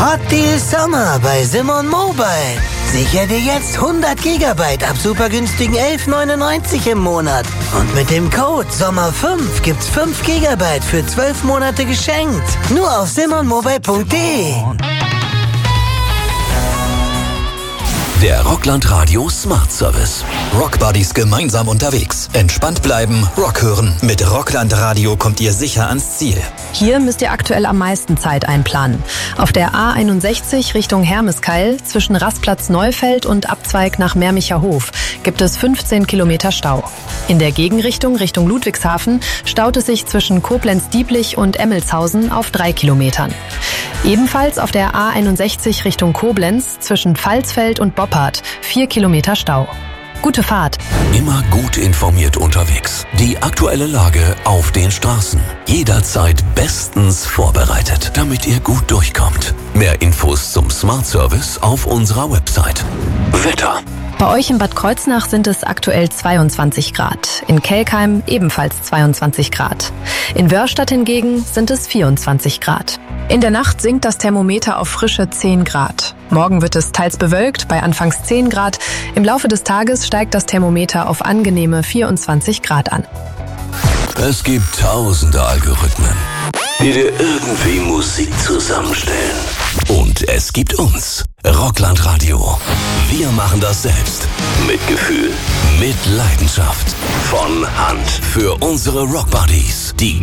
Hot Deal Sommer bei Simon Mobile. Sicher dir jetzt 100 GB ab super günstigen 11,99 im Monat. Und mit dem Code SOMMER5 gibt's 5 GB für 12 Monate geschenkt. Nur auf simonmobile.de. Der Rockland Radio Smart Service. Rockbuddies gemeinsam unterwegs. Entspannt bleiben, Rock hören. Mit Rockland Radio kommt ihr sicher ans Ziel. Hier müsst ihr aktuell am meisten Zeit einplanen. Auf der A61 Richtung Hermeskeil zwischen Rastplatz Neufeld und Abzweig nach Mermicher-Hof gibt es 15 Kilometer Stau. In der Gegenrichtung Richtung Ludwigshafen staut es sich zwischen Koblenz-Dieblich und Emmelshausen auf 3 Kilometern. Ebenfalls auf der A61 Richtung Koblenz zwischen Pfalzfeld und Boppard 4 Kilometer Stau. Gute Fahrt. Immer gut informiert unterwegs. Die aktuelle Lage auf den Straßen. Jederzeit bestens vorbereitet, damit ihr gut durchkommt. Mehr Infos zum Smart Service auf unserer Website. Wetter. Bei euch in Bad Kreuznach sind es aktuell 22 Grad. In Kelkheim ebenfalls 22 Grad. In Wörrstadt hingegen sind es 24 Grad. In der Nacht sinkt das Thermometer auf frische 10 Grad. Morgen wird es teils bewölkt, bei anfangs 10 Grad. Im Laufe des Tages steigt das Thermometer auf angenehme 24 Grad an. Es gibt tausende Algorithmen, die dir irgendwie Musik zusammenstellen. Und es gibt uns, Rockland Radio. Wir machen das selbst. Mit Gefühl, mit Leidenschaft. Von Hand. Für unsere Rockbuddies, die